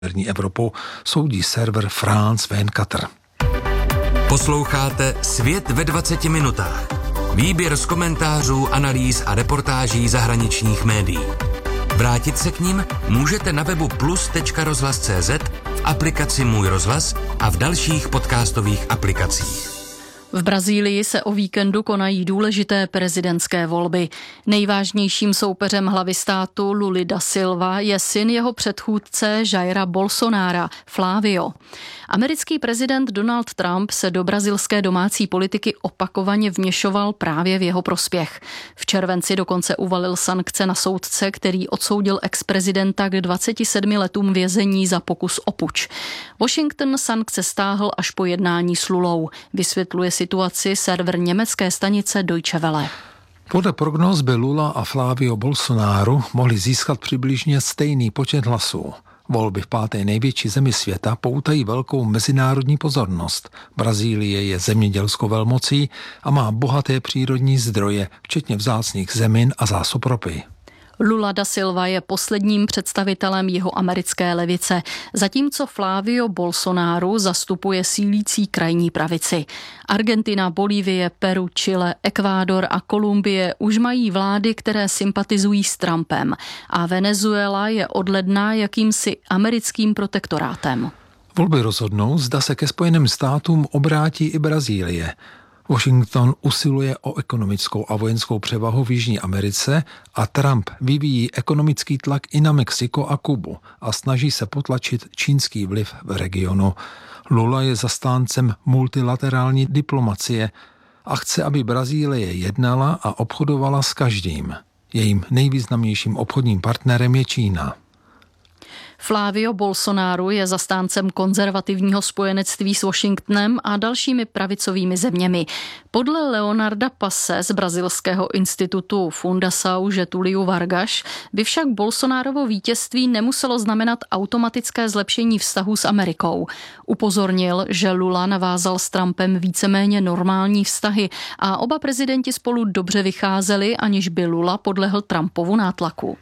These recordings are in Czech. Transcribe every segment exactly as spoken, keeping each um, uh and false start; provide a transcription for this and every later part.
severní Evropu, soudí server France vingt-quatre. Posloucháte Svět ve dvaceti minutách. Výběr z komentářů, analýz a reportáží zahraničních médií. Vrátit se k nim můžete na webu plus tečka rozhlas tečka cé zet, v aplikaci Můj rozhlas a v dalších podcastových aplikacích. V Brazílii se o víkendu konají důležité prezidentské volby. Nejvážnějším soupeřem hlavy státu Luly da Silva je syn jeho předchůdce Jaira Bolsonara, Flávio. Americký prezident Donald Trump se do brazilské domácí politiky opakovaně vměšoval právě v jeho prospěch. V červenci dokonce uvalil sankce na soudce, který odsoudil ex-prezidenta k dvaceti sedmi letům vězení za pokus o puč. Washington sankce stáhl až po jednání s Lulou, vysvětluje situaci server německé stanice Deutsche Welle. Podle prognóz by Lula a Flávio Bolsonaro mohli získat přibližně stejný počet hlasů. Volby v páté největší zemi světa poutají velkou mezinárodní pozornost. Brazílie je zemědělskou velmocí a má bohaté přírodní zdroje, včetně vzácných zemin a zásob ropy. Lula da Silva je posledním představitelem jihoamerické levice, zatímco Flávio Bolsonaro zastupuje sílící krajní pravici. Argentina, Bolívie, Peru, Chile, Ekvádor a Kolumbie už mají vlády, které sympatizují s Trumpem a Venezuela je od ledna jakýmsi americkým protektorátem. Volby rozhodnou, zda se ke Spojeným státům obrátí i Brazílie. Washington usiluje o ekonomickou a vojenskou převahu v Jižní Americe a Trump vyvíjí ekonomický tlak i na Mexiko a Kubu a snaží se potlačit čínský vliv v regionu. Lula je zastáncem multilaterální diplomacie a chce, aby Brazílie jednala a obchodovala s každým. Jejím nejvýznamnějším obchodním partnerem je Čína. Flávio Bolsonaro je zastáncem konzervativního spojenectví s Washingtonem a dalšími pravicovými zeměmi. Podle Leonarda Passe z brazilského institutu Fundação Getúlio Vargas by však Bolsonarovo vítězství nemuselo znamenat automatické zlepšení vztahů s Amerikou. Upozornil, že Lula navázal s Trumpem víceméně normální vztahy a oba prezidenti spolu dobře vycházeli, aniž by Lula podlehl Trumpovu nátlaku.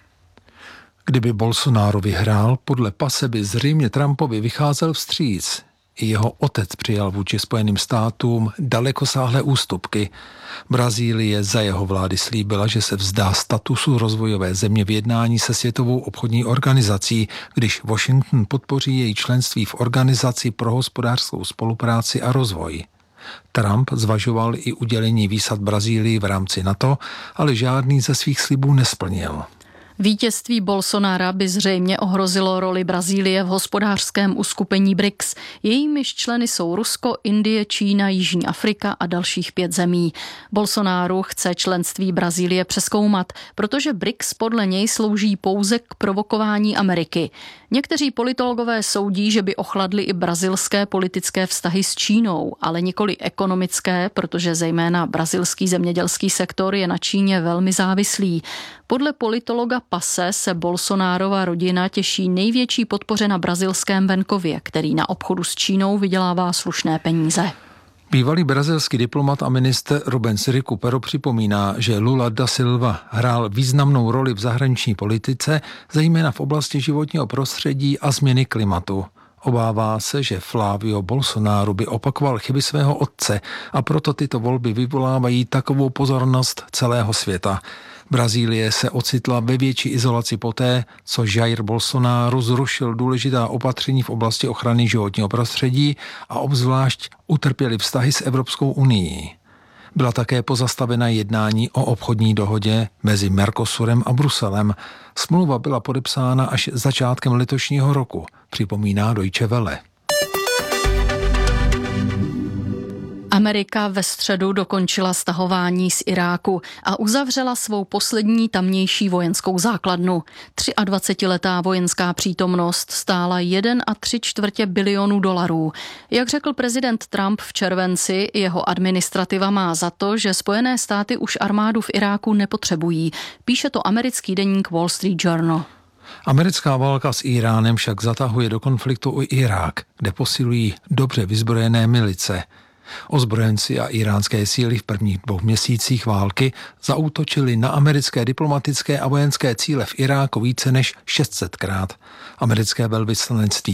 Kdyby Bolsonaro vyhrál, podle Passe by zřejmě Trumpovi vycházel vstříc. I jeho otec přijal vůči Spojeným státům dalekosáhlé ústupky. Brazílie za jeho vlády slíbila, že se vzdá statusu rozvojové země v jednání se Světovou obchodní organizací, když Washington podpoří její členství v Organizaci pro hospodářskou spolupráci a rozvoj. Trump zvažoval i udělení výsad Brazílii v rámci NATO, ale žádný ze svých slibů nesplnil. Vítězství Bolsonara by zřejmě ohrozilo roli Brazílie v hospodářském uskupení B R I C S. Jejímiž členy jsou Rusko, Indie, Čína, Jižní Afrika a dalších pět zemí. Bolsonaro chce členství Brazílie přezkoumat, protože B R I C S podle něj slouží pouze k provokování Ameriky. Někteří politologové soudí, že by ochladly i brazilské politické vztahy s Čínou, ale nikoli ekonomické, protože zejména brazilský zemědělský sektor je na Číně velmi závislý. Podle politologa Passe se Bolsonarova rodina těší největší podpoře na brazilském venkově, který na obchodu s Čínou vydělává slušné peníze. Bývalý brazilský diplomat a ministr Rubens Recupero připomíná, že Lula da Silva hrál významnou roli v zahraniční politice, zejména v oblasti životního prostředí a změny klimatu. Obává se, že Flávio Bolsonaro by opakoval chyby svého otce a proto tyto volby vyvolávají takovou pozornost celého světa. Brazílie se ocitla ve větší izolaci poté, co Jair Bolsonaro zrušil důležitá opatření v oblasti ochrany životního prostředí a obzvlášť utrpěly vztahy s Evropskou unií. Byla také pozastavena jednání o obchodní dohodě mezi Mercosurem a Bruselem. Smlouva byla podepsána až začátkem letošního roku, připomíná Deutsche Welle. Amerika ve středu dokončila stahování z Iráku a uzavřela svou poslední tamnější vojenskou základnu. dvacetiletá vojenská přítomnost stála jedna a tři čtvrtě bilionu dolarů. Jak řekl prezident Trump v červenci, jeho administrativa má za to, že Spojené státy už armádu v Iráku nepotřebují. Píše to americký deník Wall Street Journal. Americká válka s Iránem však zatahuje do konfliktu i Irák, kde posilují dobře vyzbrojené milice. Ozbrojenci a iránské síly v prvních dvou měsících války zaútočili na americké diplomatické a vojenské cíle v Iráku více než šest set krát. Americké velvyslanectví